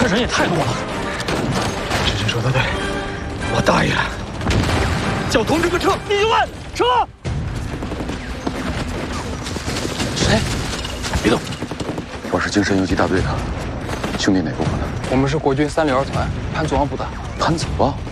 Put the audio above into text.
这人也太多了。 师侄说的对，我答应了。叫同志们撤！弟兄们，撤！ 谁？别动！ 我是京山游击大队的，兄弟哪部分的？ 我们是国军302团潘祖昂部的。 潘祖昂。